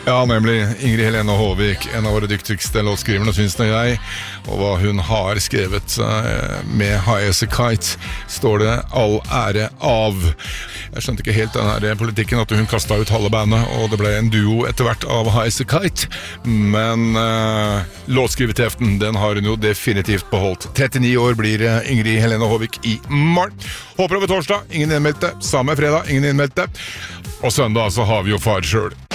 Ja, nemlig Ingrid Helene Håvik, en av våre dyktigste låtskriverne, synes jeg. Og hva hun har skrevet med High as a Kite, står det all ære av. Jeg skjønte ikke helt den her politikken, at hun kastet ut halve bandet, og det ble en duo etter hvert av High as a Kite. Men låtskriveteften, den har hun jo definitivt beholdt. 39 år blir Ingrid Helene Håvik i morgen. Håper over torsdag, ingen innmeldte. Samme fredag, ingen innmeldte. Og søndag så har vi jo far selv.